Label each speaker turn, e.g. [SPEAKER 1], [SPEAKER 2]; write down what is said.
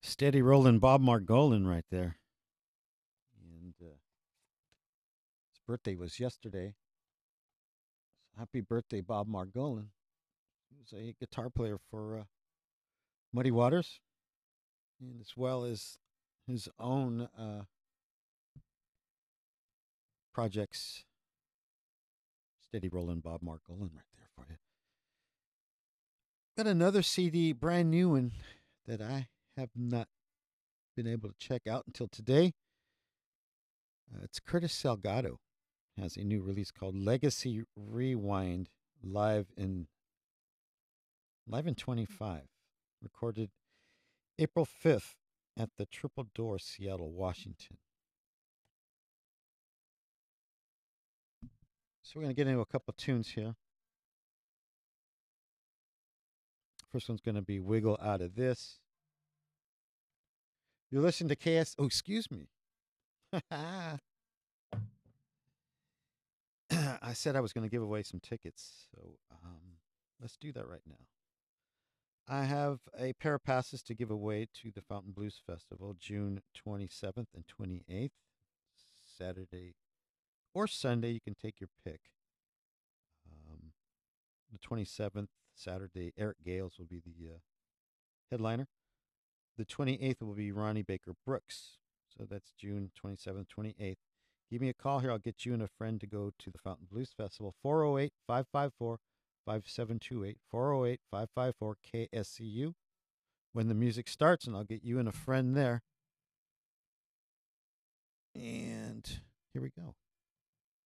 [SPEAKER 1] Steady rolling Bob Margolin right there. And his birthday was yesterday. Happy birthday, Bob Margolin. He was a guitar player for Muddy Waters, and as well as his own projects. Steady rolling Bob Margolin right there for you. Got another CD, brand new one, that I have not been able to check out until today. It's Curtis Salgado has a new release called Legacy Rewind live in 25, recorded April 5th at the Triple Door, Seattle, Washington. So we're going to get into a couple tunes here. First one's going to be Wiggle Out of This. You're listening to KS. Oh, excuse me. I said I was going to give away some tickets, so let's do that right now. I have a pair of passes to give away to the Fountain Blues Festival, June 27th and 28th, Saturday or Sunday. You can take your pick. The 27th, Saturday, Eric Gales will be the headliner. The 28th will be Ronnie Baker Brooks. So that's June 27th, 28th. Give me a call here. I'll get you and a friend to go to the Fountain Blues Festival. 408 554 5728. 408 554 KSCU. When the music starts, and I'll get you and a friend there. And here we go.